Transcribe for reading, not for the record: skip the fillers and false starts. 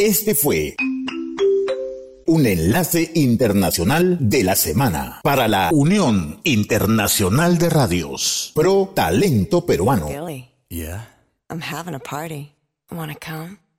Este fue un enlace internacional de la semana para la Unión Internacional de Radios Pro Talento Peruano. Billy. Yeah? I'm having a party. Wanna come?